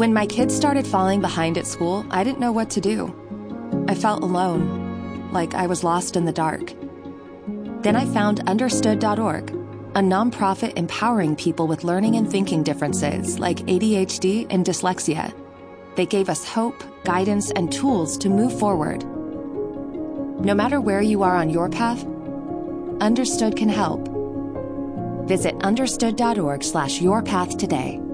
When my kids started falling behind at school, I didn't know what to do. I felt alone, like I was lost in the dark. Then I found Understood.org, a nonprofit empowering people with learning and thinking differences like ADHD and dyslexia. They gave us hope, guidance, and tools to move forward. No matter where you are on your path, Understood can help. Visit understood.org/yourpath today.